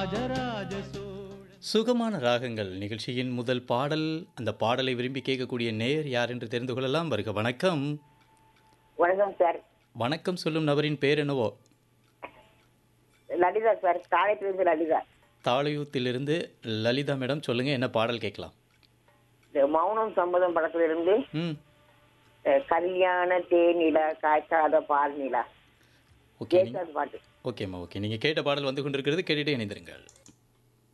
ராஜராஜ சோழ. சுகமான ராகங்கள் நிகழ்ச்சியின் முதல் பாடல். அந்த பாடலை விரும்பி கேட்கக்கூடிய நேயர் யார் என்று தெரிந்து கொள்ளலாம். வருக வணக்கம். வணக்கம் சார். வணக்கம் சொல்லும் நபரின் பேர் என்னவோ? லலிதா சார், தாளையத்திலிருந்து லலிதா. தாளையூத்திலிருந்து லலிதா மேடம், சொல்லுங்க, என்ன பாடல் கேட்கலாம்? இந்த மௌனம் சம்மதம் படத்திலிருந்து ம் கல்யாண தேனிலா காய்ச்சாத பால் நிலா ஓகே பாட்டு. ஓகேம்மா, ஓகே. நீங்கள் கேட்ட பாடல் வந்து கொண்டிருக்கிறது, கேட்டுகிட்டே இணைந்திருங்கள்.